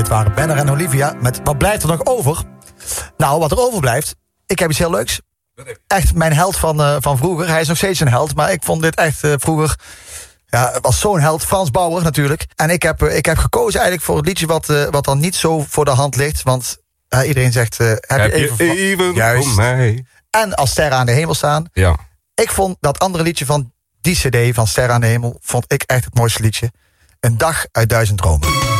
Dit waren Benner en Olivia met Wat blijft er nog over? Nou, wat er overblijft, ik heb iets heel leuks. Echt mijn held van vroeger. Hij is nog steeds een held, maar ik vond dit echt vroeger... Ja, was zo'n held, Frans Bauer natuurlijk. En ik heb gekozen eigenlijk voor het liedje wat dan niet zo voor de hand ligt. Want iedereen zegt, heb je even juist. Voor mij? En Als sterren aan de hemel staan. Ja. Ik vond dat andere liedje van die cd van Sterren aan de hemel... vond ik echt het mooiste liedje. Een dag uit 1000 dromen.